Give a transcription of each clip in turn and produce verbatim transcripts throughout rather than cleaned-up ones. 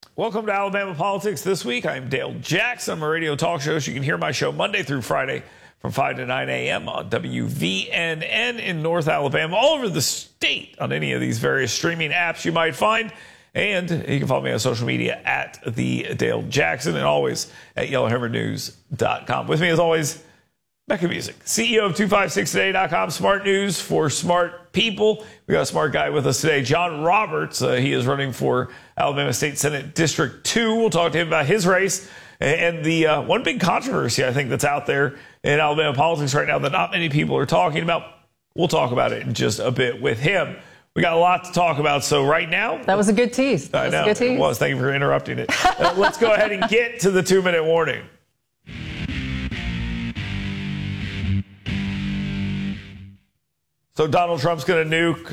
Welcome to Alabama Politics This Week. I'm Dale Jackson. I'm a radio talk show. So you can hear my show Monday through Friday from five to nine a.m. on W V N N in North Alabama, all over the state on any of these various streaming apps you might find. And you can follow me on social media at the Dale Jackson and always at yellow hammer news dot com. With me, as always, Mecca Music, C E O of two five six today dot com, smart news for smart people. We got a smart guy with us today, John Roberts. Uh, he is running for Alabama State Senate District two. We'll talk to him about his race and the uh, one big controversy, I think, that's out there in Alabama politics right now that not many people are talking about. We'll talk about it in just a bit with him. We got a lot to talk about, so right now... That was a good tease. That I was know, a good tease. It was. Thank you for interrupting it. uh, let's go ahead and get to the two-minute warning. So Donald Trump's going to nuke,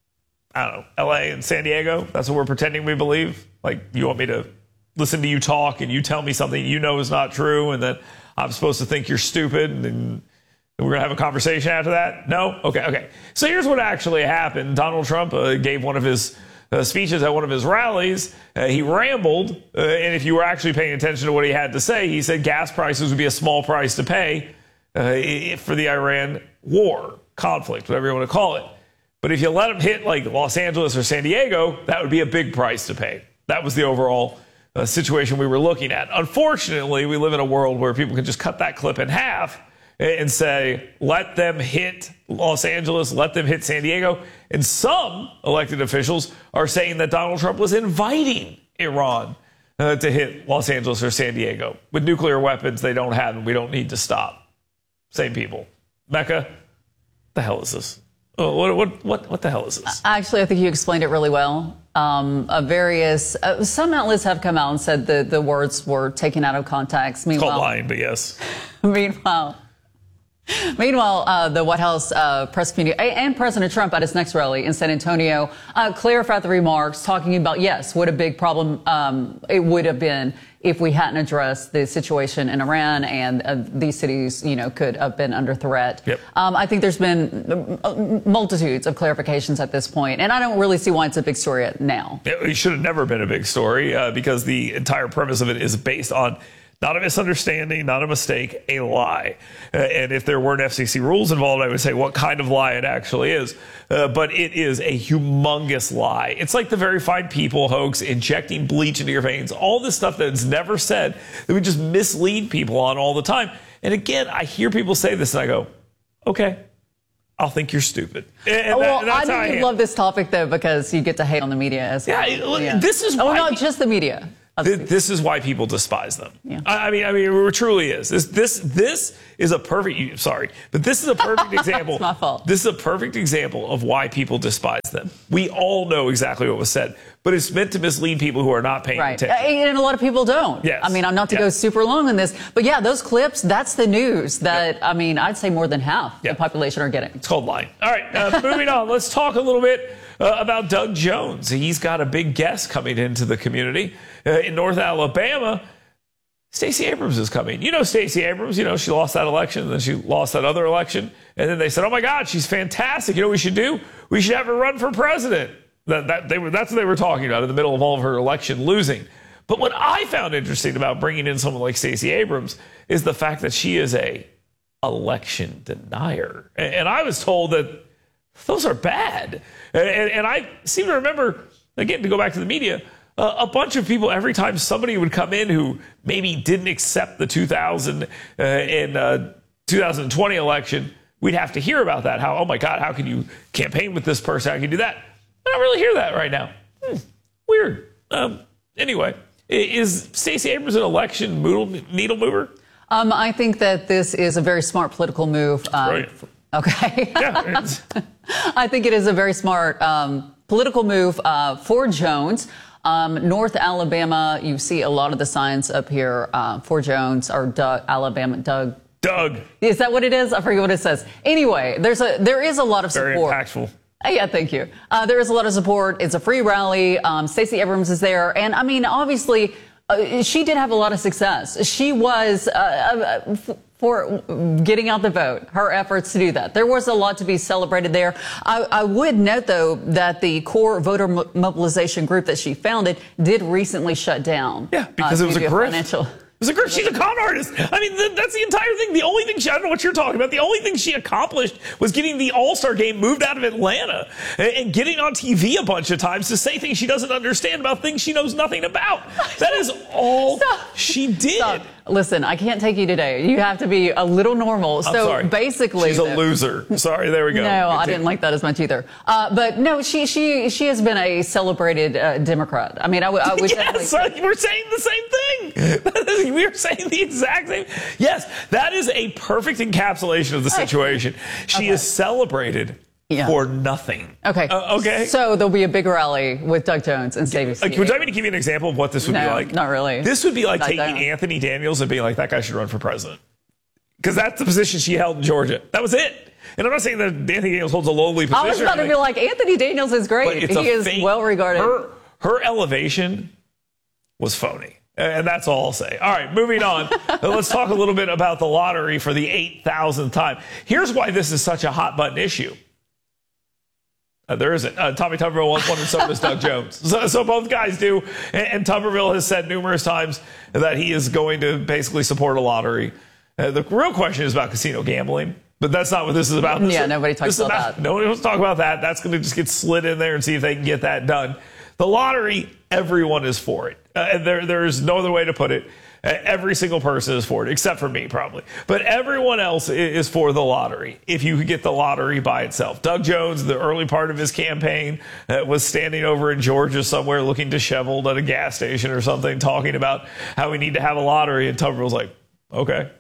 I don't know, L A and San Diego? That's what we're pretending we believe? Like, you want me to listen to you talk and you tell me something you know is not true and that I'm supposed to think you're stupid and then we're going to have a conversation after that? No? Okay, okay. So here's what actually happened. Donald Trump uh, gave one of his uh, speeches at one of his rallies. Uh, he rambled, uh, and if you were actually paying attention to what he had to say, he said gas prices would be a small price to pay uh, for the Iran war, conflict, whatever you want to call it. But if you let him hit like Los Angeles or San Diego, that would be a big price to pay. That was the overall uh, situation we were looking at. Unfortunately, we live in a world where people can just cut that clip in half and say, let them hit Los Angeles, let them hit San Diego. And some elected officials are saying that Donald Trump was inviting Iran uh, to hit Los Angeles or San Diego. With nuclear weapons they don't have, and we don't need to stop. Same people. Mecca, the hell is this? Oh, what, what, what, what the hell is this? Actually, I think you explained it really well. Um, uh, various, uh, some outlets have come out and said the, the words were taken out of context. Meanwhile, it's called lying, but yes. Meanwhile... Meanwhile, uh, the White House uh, press committee and President Trump at his next rally in San Antonio uh, clarified the remarks, talking about, yes, what a big problem um, it would have been if we hadn't addressed the situation in Iran and uh, these cities, you know, could have been under threat. Yep. Um, I think there's been multitudes of clarifications at this point, and I don't really see why it's a big story now. It should have never been a big story uh, because the entire premise of it is based on not a misunderstanding, not a mistake, a lie. Uh, and if there weren't F C C rules involved, I would say what kind of lie it actually is. Uh, but it is a humongous lie. It's like the Verified People hoax, injecting bleach into your veins, all this stuff that's never said that we just mislead people on all the time. And again, I hear people say this and I go, okay, I'll think you're stupid. And well, that, I think you love this topic, though, because you get to hate on the media as well. Yeah, yeah. This is why. Oh, not just the media. This is why people despise them. Yeah. I mean, I mean, it truly is. This, this, this is a perfect. Sorry, but this is a perfect example. It's my fault. This is a perfect example of why people despise them. We all know exactly what was said, but it's meant to mislead people who are not paying right. attention. And a lot of people don't. Yes. I mean, I'm not to yes. go super long on this, but yeah, those clips. That's the news that yep. I mean, I'd say more than half yep. the population are getting. It's called lying. All right, uh, moving on. Let's talk a little bit uh, about Doug Jones. He's got a big guest coming into the community. Uh, in North Alabama, Stacey Abrams is coming. You know Stacey Abrams. You know, she lost that election, and then she lost that other election. And then they said, oh, my God, she's fantastic. You know what we should do? We should have her run for president. That, that, they were, that's what they were talking about in the middle of all of her election losing. But what I found interesting about bringing in someone like Stacey Abrams is the fact that she is a election denier. And, and I was told that those are bad. And, and, and I seem to remember, again, to go back to the media, Uh, a bunch of people, every time somebody would come in who maybe didn't accept the two thousand uh, and uh, twenty twenty election, we'd have to hear about that. How, oh my God, how can you campaign with this person? How can you do that? I don't really hear that right now. Hmm, weird. Um, anyway, is Stacey Abrams an election needle mover? Um, I think that this is a very smart political move. Um, right. Okay. Yeah, I think it is a very smart um, political move uh, for Jones. Um, North Alabama, you see a lot of the signs up here uh, for Jones or Doug, Alabama, Doug. Doug. Is that what it is? I forget what it says. Anyway, there's a there is a lot of Very support. Very impactful. Uh, yeah, thank you. Uh, there is a lot of support. It's a free rally. Um, Stacey Abrams is there. And I mean, obviously, uh, she did have a lot of success. She was, uh, uh, for getting out the vote, her efforts to do that. There was a lot to be celebrated there. I, I would note, though, that the core voter mo mobilization group that she founded did recently shut down. Yeah, because uh, it was a grift. Financial It was a grift. She's a con artist. I mean, th that's the entire thing. The only thing she, I don't know what you're talking about. The only thing she accomplished was getting the All-Star game moved out of Atlanta and, and getting on T V a bunch of times to say things she doesn't understand about things she knows nothing about. That is all Stop. she did. Stop. Listen, I can't take you today. You have to be a little normal. I'm so sorry. basically, she's a loser. Sorry, there we go. No, I didn't like that as much either. Uh, but no, she she she has been a celebrated uh, Democrat. I mean, I, I would yes, definitely. We're saying the same thing. We're saying the exact same. Yes, that is a perfect encapsulation of the situation. She okay. is celebrated. Yeah. For nothing. Okay. Uh, okay. So there'll be a big rally with Doug Jones and Stevie. Like, would you like me to give you an example of what this would no, be like? Not really. This would be like not taking down. Anthony Daniels and being like, that guy should run for president. Because that's the position she held in Georgia. That was it. And I'm not saying that Anthony Daniels holds a lowly position. I was about to be like, Anthony Daniels is great. He is fake, well regarded. Her, her elevation was phony. And that's all I'll say. All right, moving on. Let's talk a little bit about the lottery for the eight thousandth time. Here's why this is such a hot button issue. Uh, there isn't. Uh, Tommy Tuberville wants one, and so does Doug Jones. So, so both guys do. And, and Tuberville has said numerous times that he is going to basically support a lottery. Uh, the real question is about casino gambling, but that's not what this is about. This yeah, is, nobody talks about, about that. Nobody wants to talk about that. That's going to just get slid in there and see if they can get that done. The lottery, everyone is for it. Uh, there, there's no other way to put it. Every single person is for it, except for me, probably. But everyone else is for the lottery, if you could get the lottery by itself. Doug Jones, the early part of his campaign, uh, was standing over in Georgia somewhere looking disheveled at a gas station or something, talking about how we need to have a lottery. And Tuberville's like, okay.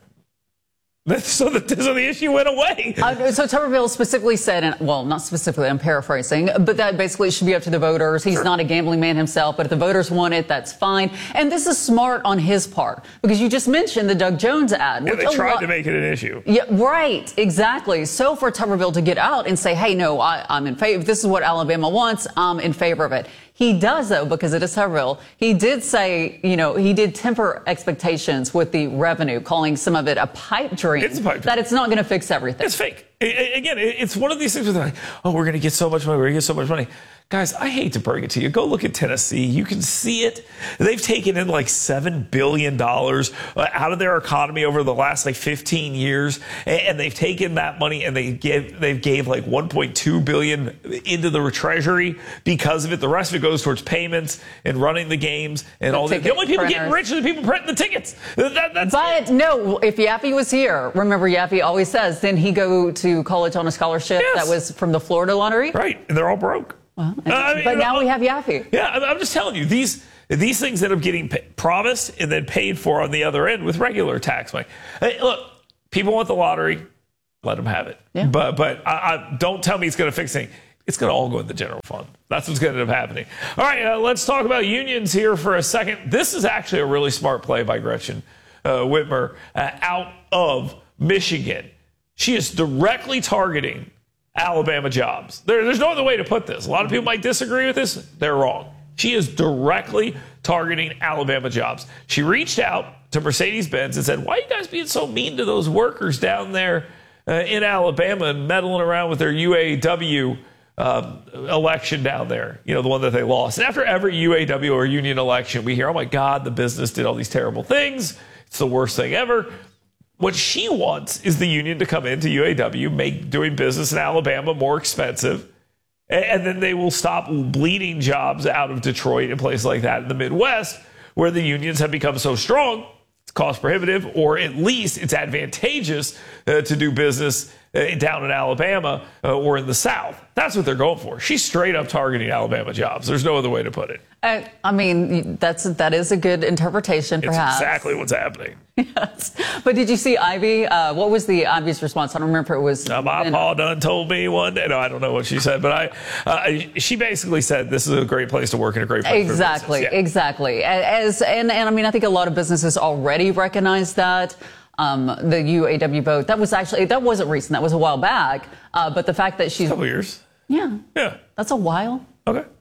So the, so the issue went away. Uh, so Tuberville specifically said, and well, not specifically, I'm paraphrasing, but that basically it should be up to the voters. He's sure. not a gambling man himself, but if the voters want it, that's fine. And this is smart on his part, because you just mentioned the Doug Jones ad. Yeah, they tried to make it an issue. Yeah, right, exactly. So for Tuberville to get out and say, hey, no, I, I'm in favor, this is what Alabama wants, I'm in favor of it. He does, though, because it is Tuberville. He did say, you know, he did temper expectations with the revenue, calling some of it a pipe dream. It's a pipe dream. That it's not going to fix everything. It's fake. It, again, it's one of these things where they're like, oh, we're going to get so much money, we're going to get so much money. Guys, I hate to break it to you. Go look at Tennessee. You can see it. They've taken in like seven billion dollars out of their economy over the last like fifteen years. And they've taken that money and they give, they've gave like one point two billion dollars into the treasury because of it. The rest of it goes towards payments and running the games and the all that. The only people printers. getting rich are the people printing the tickets. That, that's but it. no, if Yaffe was here, remember Yaffe always says, didn't he go to college on a scholarship yes. that was from the Florida lottery? Right. And they're all broke. Well, uh, I mean, but now uh, we have Yaffe. Yeah, I'm just telling you, these these things end up getting pay, promised and then paid for on the other end with regular tax money. Hey, look, people want the lottery, let them have it. Yeah. But but I, I, don't tell me it's going to fix anything. It's going to all go in the general fund. That's what's going to end up happening. All right, uh, let's talk about unions here for a second. This is actually a really smart play by Gretchen uh, Whitmer uh, out of Michigan. She is directly targeting Alabama jobs. There, there's no other way to put this. A lot of people might disagree with this. They're wrong. She is directly targeting Alabama jobs. She reached out to Mercedes-Benz and said, why are you guys being so mean to those workers down there uh, in Alabama and meddling around with their U A W um, election down there, you know, the one that they lost. And after every U A W or union election, we hear, oh, my God, the business did all these terrible things. It's the worst thing ever. What she wants is the union to come into U A W, make doing business in Alabama more expensive, and then they will stop bleeding jobs out of Detroit and places like that in the Midwest, where the unions have become so strong, it's cost prohibitive, or at least it's advantageous uh, to do business uh, down in Alabama uh, or in the South. That's what they're going for. She's straight up targeting Alabama jobs. There's no other way to put it. Uh, I mean, that's that is a good interpretation, perhaps. It's exactly what's happening. Yes. But did you see Ivy? Uh, what was the Ivy's response? I don't remember if it was... Uh, my pa done told me one day. No, I don't know what she said, but I. Uh, she basically said this is a great place to work and a great place exactly, for business. Yeah. Exactly. As and, and I mean, I think a lot of businesses already recognize that. Um, the U A W vote, that was actually, that wasn't recent. That was a while back. Uh, but the fact that she's... A couple years. Yeah. Yeah. That's a while. Okay.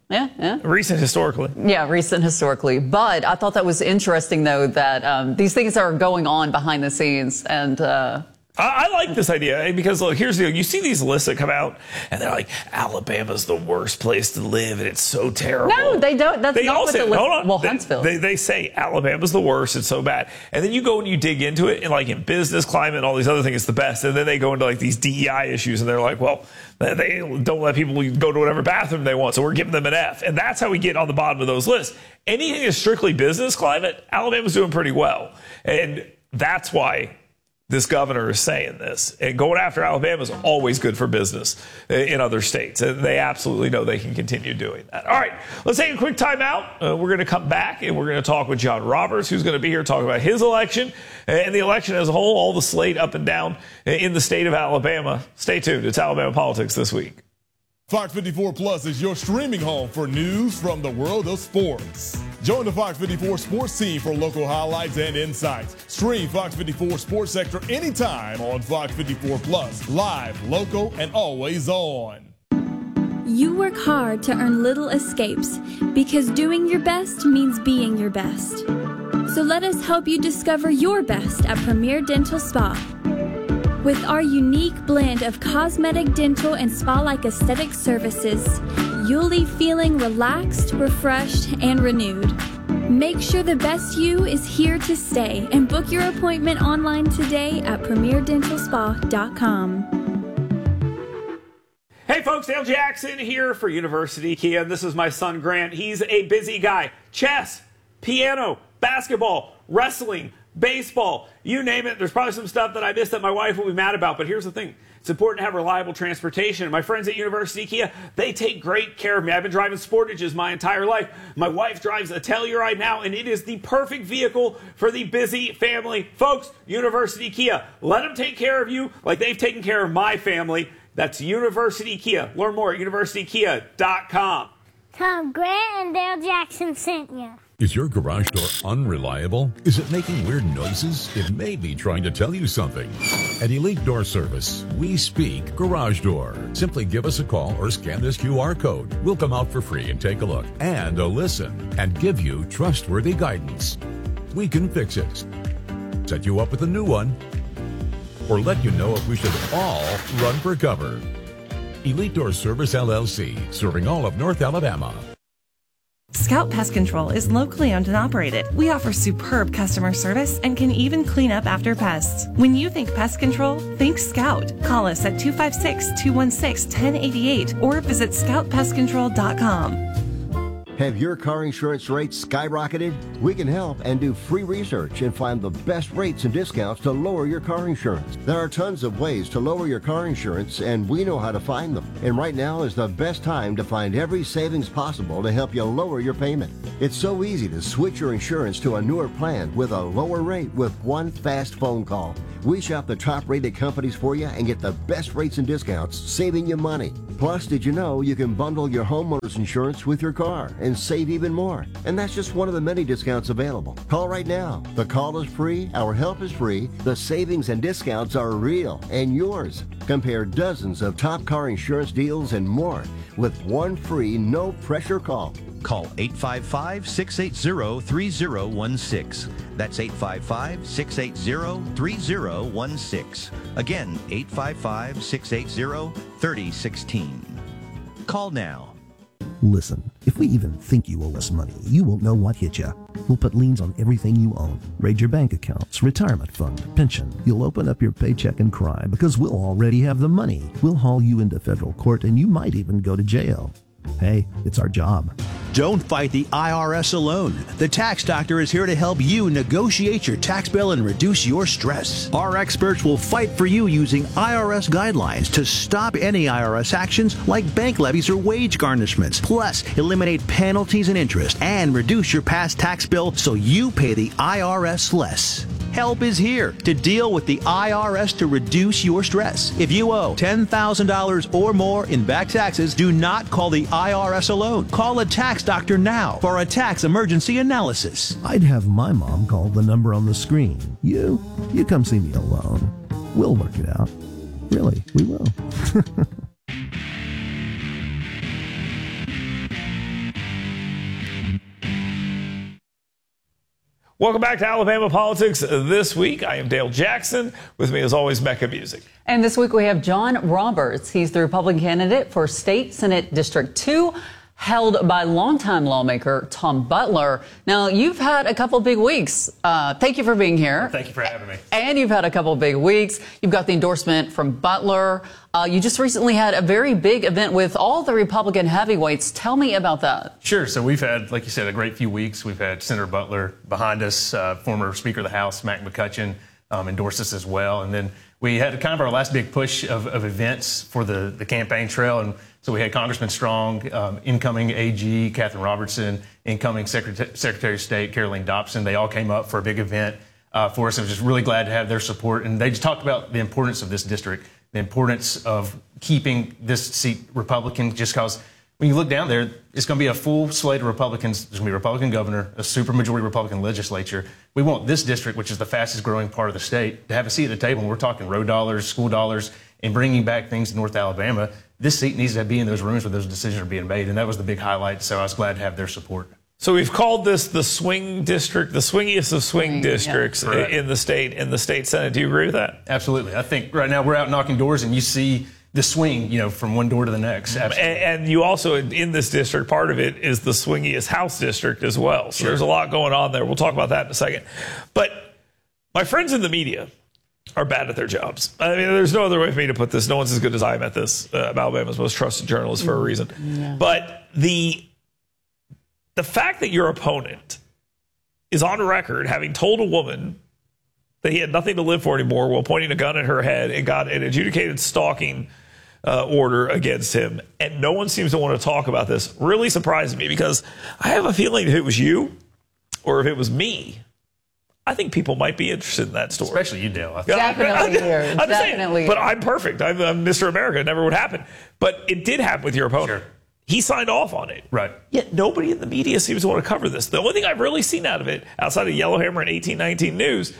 Yeah, yeah. Recent historically. Yeah, recent historically. But I thought that was interesting, though, that um, these things are going on behind the scenes. And uh, I, I like this idea because, look, here's the deal. You see these lists that come out, and they're like, Alabama's the worst place to live, and it's so terrible. No, they don't. That's they not what say, the list. Hold on. Well, they, Huntsville. They, they say Alabama's the worst. It's so bad. And then you go and you dig into it, and like in business climate and all these other things, it's the best. And then they go into like these D E I issues, and they're like, well, they don't let people go to whatever bathroom they want, so we're giving them an F. And that's how we get on the bottom of those lists. Anything is strictly business climate, Alabama's doing pretty well. And that's why this governor is saying this. And going after Alabama is always good for business in other states. And they absolutely know they can continue doing that. All right, let's take a quick time out. Uh, we're going to come back and we're going to talk with John Roberts, who's going to be here talking about his election and the election as a whole, all the slate up and down in the state of Alabama. Stay tuned. It's Alabama Politics This Week. Fox fifty-four Plus is your streaming home for news from the world of sports. Join the Fox fifty-four sports team for local highlights and insights. Stream Fox fifty-four Sports Sector anytime on Fox fifty-four Plus. Live, local, and always on. You work hard to earn little escapes because doing your best means being your best. So let us help you discover your best at Premier Dental Spa. With our unique blend of cosmetic, dental, and spa-like aesthetic services, you'll leave feeling relaxed, refreshed, and renewed. Make sure the best you is here to stay and book your appointment online today at premier dental spa dot com. Hey folks, Dale Jackson here for University Kia. This is my son Grant. He's a busy guy. Chess, piano, basketball, wrestling, baseball, you name it. There's probably some stuff that I missed that my wife will be mad about, but here's the thing. It's important to have reliable transportation. And my friends at University Kia, they take great care of me. I've been driving Sportages my entire life. My wife drives a Telluride now, and it is the perfect vehicle for the busy family. Folks, University Kia, let them take care of you like they've taken care of my family. That's University Kia. Learn more at university kia dot com. Tom, Grant and Dale Jackson sent you. Is your garage door unreliable? Is it making weird noises? It may be trying to tell you something. At Elite Door Service, we speak garage door. Simply give us a call or scan this Q R code. We'll come out for free and take a look and a listen and give you trustworthy guidance. We can fix it, set you up with a new one, or let you know if we should all run for cover. Elite Door Service, L L C, serving all of North Alabama. Scout Pest Control is locally owned and operated. We offer superb customer service and can even clean up after pests. When you think pest control, think Scout. Call us at two five six, two one six, one zero eight eight or visit scout pest control dot com. Have your car insurance rates skyrocketed? We can help and do free research and find the best rates and discounts to lower your car insurance. There are tons of ways to lower your car insurance, and we know how to find them. And right now is the best time to find every savings possible to help you lower your payment. It's so easy to switch your insurance to a newer plan with a lower rate with one fast phone call. We shop the top-rated companies for you and get the best rates and discounts, saving you money. Plus, did you know you can bundle your homeowner's insurance with your car and save even more? And that's just one of the many discounts available. Call right now. The call is free, our help is free, the savings and discounts are real and yours. Compare dozens of top car insurance deals and more with one free, no-pressure call. Call eight five five, six eight zero, three zero one six. That's eight five five, six eight zero, three zero one six. Again, eight five five, six eight zero, three zero one six. Call now. Listen, if we even think you owe us money, you won't know what hit you. We'll put liens on everything you own. Raid your bank accounts, retirement fund, pension. You'll open up your paycheck and cry because we'll already have the money. We'll haul you into federal court and you might even go to jail. Hey, it's our job. Don't fight the I R S alone. The Tax Doctor is here to help you negotiate your tax bill and reduce your stress. Our experts will fight for you using I R S guidelines to stop any I R S actions like bank levies or wage garnishments. Plus, eliminate penalties and interest and reduce your past tax bill so you pay the I R S less. Help is here to deal with the I R S to reduce your stress. If you owe ten thousand dollars or more in back taxes, do not call the I R S alone. Call a tax doctor now for a tax emergency analysis. I'd have my mom call the number on the screen. You, you come see me alone. We'll work it out. Really, we will. Welcome back to Alabama Politics This Week. I am Dale Jackson. With me, as always, Mecca Music. And this week we have John Roberts. He's the Republican candidate for State Senate District two, held by longtime lawmaker Tom Butler. Now, you've had a couple big weeks. Uh, thank you for being here. Thank you for having me. And you've had a couple big weeks. You've got the endorsement from Butler. Uh, you just recently had a very big event with all the Republican heavyweights. Tell me about that. Sure. So we've had, like you said, a great few weeks. We've had Senator Butler behind us, uh, former Speaker of the House, Mac McCutcheon, um, endorse us as well. And then we had kind of our last big push of, of events for the, the campaign trail. And so we had Congressman Strong, um, incoming A G Catherine Robertson, incoming Secretary, Secretary of State Caroline Dobson. They all came up for a big event uh, for us. I was just really glad to have their support. And they just talked about the importance of this district, the importance of keeping this seat Republican, just because when you look down there, it's going to be a full slate of Republicans. There's going to be a Republican governor, a supermajority Republican legislature. We want this district, which is the fastest growing part of the state, to have a seat at the table. And we're talking road dollars, school dollars, and bringing back things to North Alabama. This seat needs to be in those rooms where those decisions are being made. And that was the big highlight. So I was glad to have their support. So we've called this the swing district, the swingiest of swing mm, districts yeah. in the state, in the state Senate. Do you agree with that? Absolutely. I think right now we're out knocking doors and you see the swing, you know, from one door to the next. And, and you also, in this district, part of it is the swingiest House district as well. So sure. There's a lot going on there. We'll talk about that in a second. But my friends in the media are bad at their jobs. I mean, there's no other way for me to put this. No one's as good as I am at this. Uh, I'm Alabama's most trusted journalist for a reason. Yeah. But the the fact that your opponent is on record having told a woman that he had nothing to live for anymore while pointing a gun at her head and got an adjudicated stalking uh, order against him, and no one seems to want to talk about this, really surprised me, because I have a feeling if it was you or if it was me, I think people might be interested in that story. Especially you, Dale. Definitely I'm, here. I'm Definitely. Saying, but I'm perfect. I'm, I'm Mister America. It never would happen. But it did happen with your opponent. Sure. He signed off on it. Right. Yet nobody in the media seems to want to cover this. The only thing I've really seen out of it, outside of Yellowhammer and eighteen nineteen News,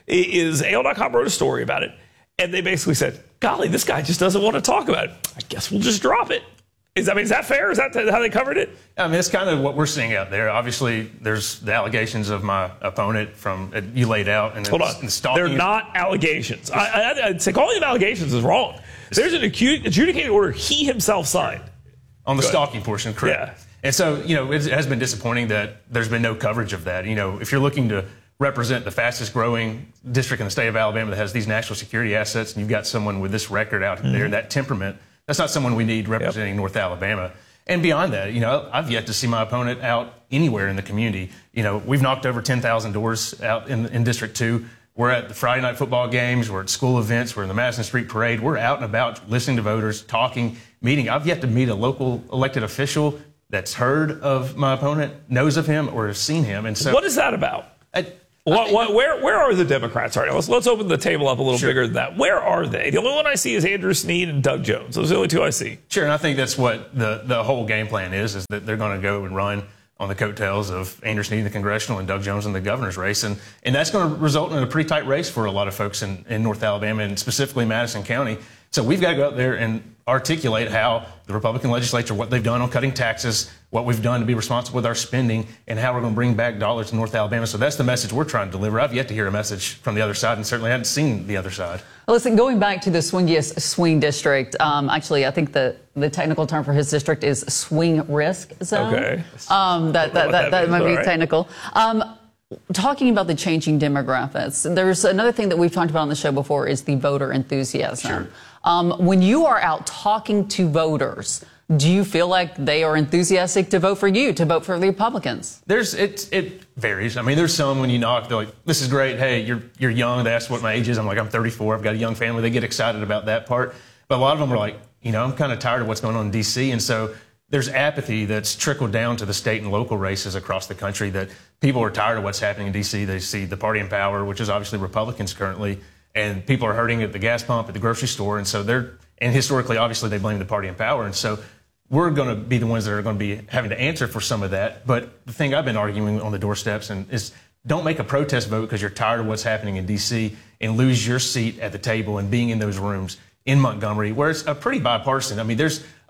is A O dot com wrote a story about it. And they basically said, golly, this guy just doesn't want to talk about it. I guess we'll just drop it. Is, I mean, is that fair? Is that how they covered it? I mean, it's kind of what we're seeing out there. Obviously, there's the allegations of my opponent from uh, you laid out. And Hold on. And stalking. They're not allegations. I, I, I'd say calling them allegations is wrong. There's an acu- adjudicated order he himself signed. On the stalking portion, correct. Yeah. And so, you know, it has been disappointing that there's been no coverage of that. You know, if you're looking to represent the fastest growing district in the state of Alabama that has these national security assets, and you've got someone with this record out mm-hmm. there, that temperament, that's not someone we need representing yep. North Alabama. And beyond that, you know, I've yet to see my opponent out anywhere in the community. You know, we've knocked over ten thousand doors out in, in District two. We're at the Friday night football games. We're at school events. We're in the Madison Street Parade. We're out and about listening to voters, talking, meeting. I've yet to meet a local elected official that's heard of my opponent, knows of him, or has seen him. And so, what is that about? I, what, what, where, where are the Democrats? All right, let's, let's open the table up a little sure. bigger than that. Where are they? The only one I see is Andrew Snead and Doug Jones. Those are the only two I see. Sure, and I think that's what the, the whole game plan is, is that they're going to go and run on the coattails of Andrew Snead in the congressional and Doug Jones in the governor's race. And, and that's going to result in a pretty tight race for a lot of folks in, in North Alabama and specifically Madison County. So we've got to go out there and articulate how the Republican legislature, what they've done on cutting taxes, what we've done to be responsible with our spending, and how we're going to bring back dollars to North Alabama. So that's the message we're trying to deliver. I've yet to hear a message from the other side, and certainly haven't seen the other side. Well, listen, going back to the swingiest swing district, um, actually, I think the, the technical term for his district is swing risk zone. Okay. Um, that that, that, that, that might be right. technical. Um, Talking about the changing demographics, there's another thing that we've talked about on the show before is the voter enthusiasm. Sure. Um, when you are out talking to voters, do you feel like they are enthusiastic to vote for you, to vote for the Republicans? There's it it varies. I mean, there's some when you knock, they're like, "This is great. Hey, you're you're young." They ask what my age is. I'm like, "I'm thirty-four. I've got a young family." They get excited about that part. But a lot of them are like, you know, I'm kind of tired of what's going on in D C, and so there's apathy that's trickled down to the state and local races across the country, that people are tired of what's happening in D C. They see the party in power, which is obviously Republicans currently, and people are hurting at the gas pump, at the grocery store. And so they're, and historically, obviously, they blame the party in power. And so we're going to be the ones that are going to be having to answer for some of that. But the thing I've been arguing on the doorsteps and is don't make a protest vote because you're tired of what's happening in D C and lose your seat at the table and being in those rooms in Montgomery, where it's a pretty bipartisan. I mean, there's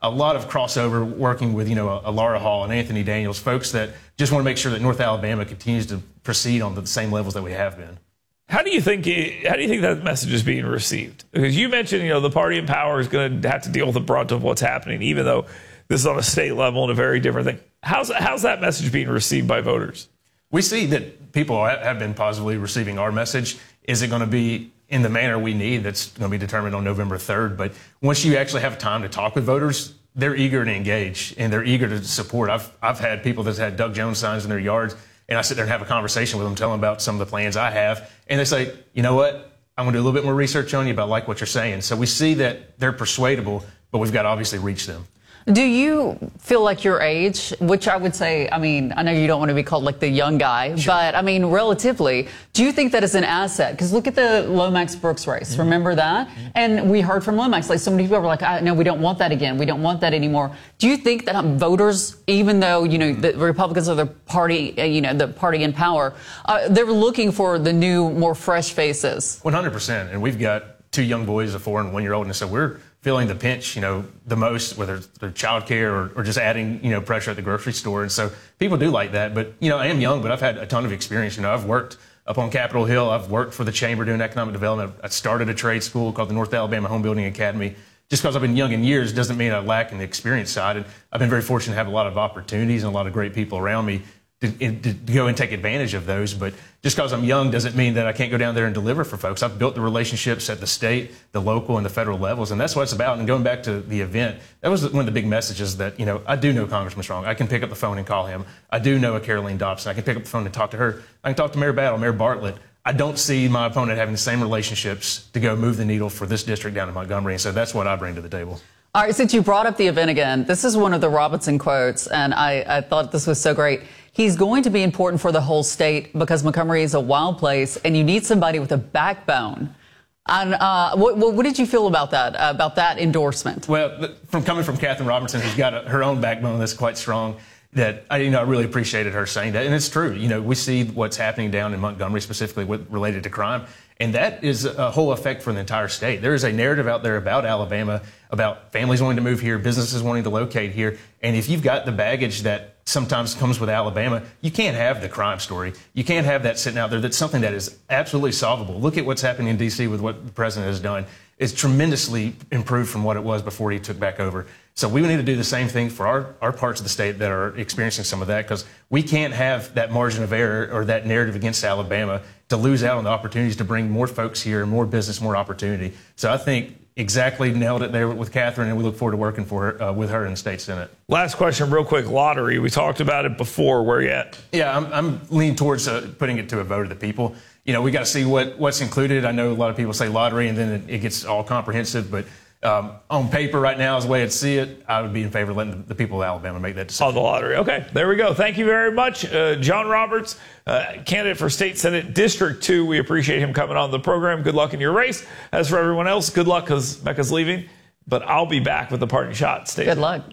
a lot of crossover working with, you know, a, a Laura Hall and Anthony Daniels, folks that just want to make sure that North Alabama continues to proceed on the same levels that we have been. How do you think it, how do you think that message is being received? Because you mentioned, you know, the party in power is going to have to deal with the brunt of what's happening, even though this is on a state level and a very different thing. How's how's that message being received by voters? We see that people have been positively receiving our message. Is it going to be in the manner we need? That's going to be determined on November third. But once you actually have time to talk with voters, they're eager to engage and they're eager to support. I've I've had people that's had Doug Jones signs in their yards, and I sit there and have a conversation with them, tell them about some of the plans I have, and they say, you know what, I'm going to do a little bit more research on you, but I like what you're saying. So we see that they're persuadable, but we've got to obviously reach them. Do you feel like your age, which I would say, I mean, I know you don't want to be called like the young guy, sure. but I mean, relatively, do you think that is an asset? Because look at the Lomax Brooks race. Mm-hmm. Remember that? Mm-hmm. And we heard from Lomax, like so many people were like, I, no, we don't want that again. We don't want that anymore. Do you think that um, voters, even though, you know, the Republicans are the party, uh, you know, the party in power, uh, they're looking for the new, more fresh faces? one hundred percent. And we've got two young boys, a four and one year old. And so we're feeling the pinch, you know, the most, whether it's their child care or, or just adding, you know, pressure at the grocery store. And so people do like that. But, you know, I am young, but I've had a ton of experience. You know, I've worked up on Capitol Hill. I've worked for the Chamber doing economic development. I started a trade school called the North Alabama Home Building Academy. Just because I've been young in years doesn't mean I lack in the experience side. And I've been very fortunate to have a lot of opportunities and a lot of great people around me to, to go and take advantage of those. But just because I'm young doesn't mean that I can't go down there and deliver for folks. I've built the relationships at the state, the local, and the federal levels, and that's what it's about. And going back to the event, that was one of the big messages that, you know, I do know Congressman Strong. I can pick up the phone and call him. I do know a Caroline Dobson. I can pick up the phone and talk to her. I can talk to Mayor Battle, Mayor Bartlett. I don't see my opponent having the same relationships to go move the needle for this district down in Montgomery, and so that's what I bring to the table. All right, since you brought up the event again, this is one of the Robinson quotes, and I, I thought this was so great. He's going to be important for the whole state because Montgomery is a wild place, and you need somebody with a backbone. And uh, what, what did you feel about that, uh, about that endorsement? Well, from coming from Catherine Robertson, who's got a, her own backbone that's quite strong, that I, you know, I really appreciated her saying that, and it's true. You know, we see what's happening down in Montgomery, specifically with, related to crime, and that is a whole effect for the entire state. There is a narrative out there about Alabama, about families wanting to move here, businesses wanting to locate here, and if you've got the baggage that sometimes comes with Alabama, you can't have the crime story. You can't have that sitting out there. That's something that is absolutely solvable. Look at what's happening in D C with what the president has done. It's tremendously improved from what it was before he took back over. So we need to do the same thing for our, our parts of the state that are experiencing some of that, because we can't have that margin of error or that narrative against Alabama to lose out on the opportunities to bring more folks here, more business, more opportunity. So I think exactly nailed it there with Catherine, and we look forward to working for her, uh, with her in the state Senate. Last question, real quick. Lottery. We talked about it before. Where you at? Yeah, I'm, I'm leaning towards uh, putting it to a vote of the people. You know, we got to see what, what's included. I know a lot of people say lottery, and then it, it gets all comprehensive, but Um, on paper right now, as the way I'd see it, I would be in favor of letting the, the people of Alabama make that decision. Oh, the lottery. Okay, there we go. Thank you very much. Uh, John Roberts, uh, candidate for State Senate District two. We appreciate him coming on the program. Good luck in your race. As for everyone else, good luck because Mecca's leaving. But I'll be back with the parting shot. Stay Good luck.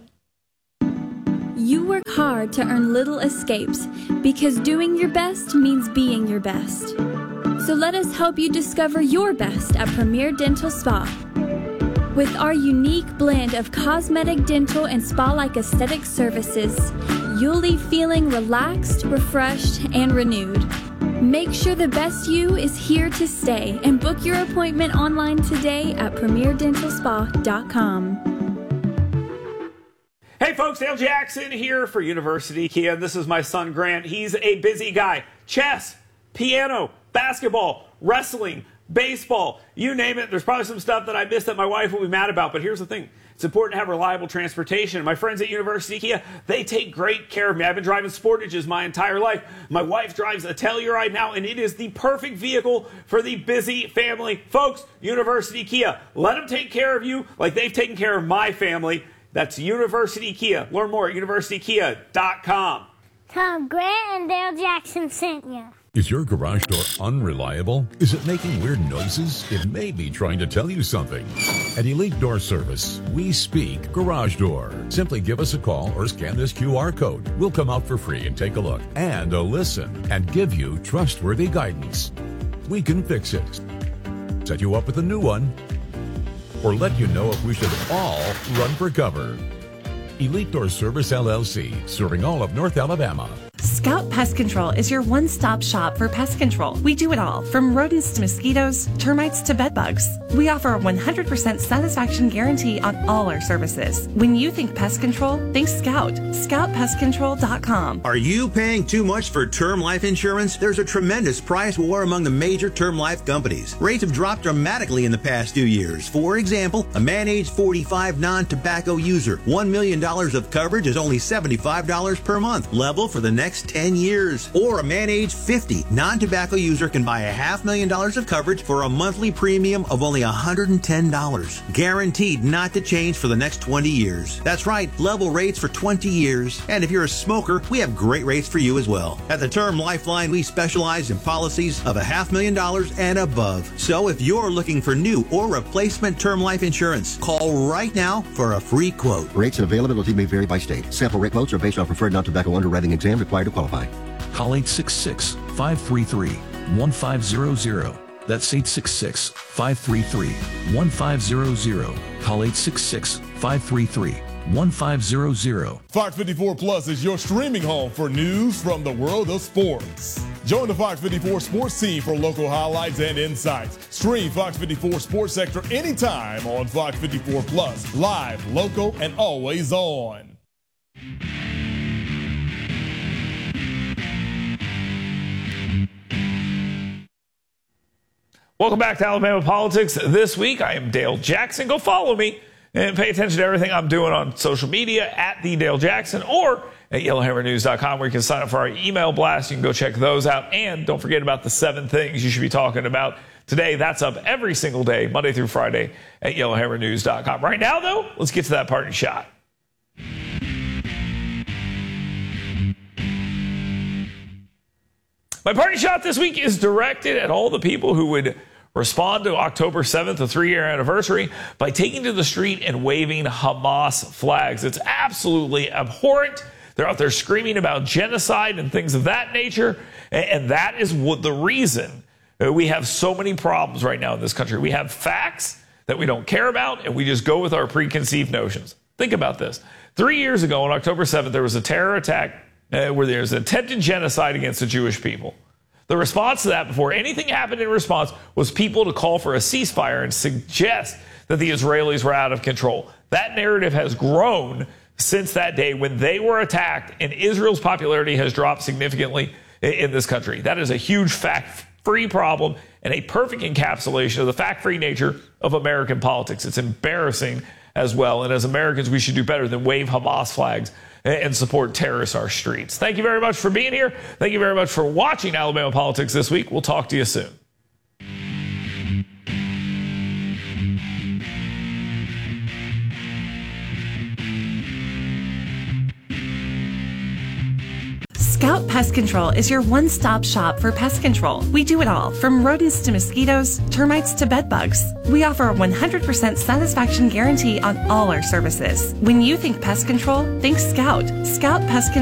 You work hard to earn little escapes because doing your best means being your best. So let us help you discover your best at Premier Dental Spa. With our unique blend of cosmetic, dental, and spa-like aesthetic services, you'll leave feeling relaxed, refreshed, and renewed. Make sure the best you is here to stay and book your appointment online today at premier dental spa dot com. Hey folks, Dale Jackson here for University Kia. This is my son Grant. He's a busy guy. Chess, piano, basketball, wrestling, baseball, you name it. There's probably some stuff that I missed that my wife will be mad about, but here's the thing. It's important to have reliable transportation. My friends at University Kia, they take great care of me. I've been driving Sportages my entire life. My wife drives a Telluride now, and it is the perfect vehicle for the busy family. Folks, University Kia, let them take care of you like they've taken care of my family. That's University Kia. Learn more at university kia dot com. Tom Grant and Dale Jackson sent you. Is your garage door unreliable? Is it making weird noises? It may be trying to tell you something. At Elite Door Service, we speak garage door. Simply give us a call or scan this Q R code. We'll come out for free and take a look and a listen and give you trustworthy guidance. We can fix it, set you up with a new one, or let you know if we should all run for cover. Elite Door Service L L C, serving all of North Alabama. Scout Pest Control is your one-stop shop for pest control. We do it all, from rodents to mosquitoes, termites to bedbugs. We offer a one hundred percent satisfaction guarantee on all our services. When you think pest control, think Scout. scout pest control dot com. Are you paying too much for term life insurance? There's a tremendous price war among the major term life companies. Rates have dropped dramatically in the past two years. For example, a man age forty-five non-tobacco user, one million dollars of coverage is only seventy-five dollars per month, level for the next ten years. Or a man age fifty non-tobacco user can buy a half million dollars of coverage for a monthly premium of only one hundred ten dollars. Guaranteed not to change for the next twenty years. That's right, level rates for twenty years. And if you're a smoker, we have great rates for you as well. At the Term Lifeline, we specialize in policies of a half million dollars and above. So if you're looking for new or replacement term life insurance, call right now for a free quote. Rates and availability may vary by state. Sample rate quotes are based on preferred non-tobacco underwriting exam required to qualify. Call eight six six, five three three, one five zero zero. That's eight six six, five three three, one five zero zero. Call eight six six, five three three, one five zero zero. Fox fifty-four Plus is your streaming home for news from the world of sports. Join the Fox fifty-four sports team for local highlights and insights. Stream Fox fifty-four Sports Sector anytime on Fox fifty-four Plus. Live, local, and always on. Welcome back to Alabama Politics. This week, I am Dale Jackson. Go follow me and pay attention to everything I'm doing on social media at the Dale Jackson or at yellowhammer news dot com, where you can sign up for our email blast. You can go check those out. And don't forget about the seven things you should be talking about today. That's up every single day, Monday through Friday, at yellowhammer news dot com. Right now, though, let's get to that party shot. My party shot this week is directed at all the people who would respond to October seventh, a three-year anniversary, by taking to the street and waving Hamas flags. It's absolutely abhorrent. They're out there screaming about genocide and things of that nature, and that is what the reason we have so many problems right now in this country. We have facts that we don't care about, and we just go with our preconceived notions. Think about this. Three years ago, on October seventh, there was a terror attack uh, where there was attempted genocide against the Jewish people. The response to that, before anything happened in response, was people to call for a ceasefire and suggest that the Israelis were out of control. That narrative has grown since that day when they were attacked, and Israel's popularity has dropped significantly in this country. That is a huge fact-free problem and a perfect encapsulation of the fact-free nature of American politics. It's embarrassing as well, and as Americans, we should do better than wave Hamas flags and support terrorists on our streets. Thank you very much for being here. Thank you very much for watching Alabama Politics this week. We'll talk to you soon. Scout Pest Control is your one-stop shop for pest control. We do it all, from rodents to mosquitoes, termites to bedbugs. We offer a one hundred percent satisfaction guarantee on all our services. When you think pest control, think Scout. Scout Pest Control.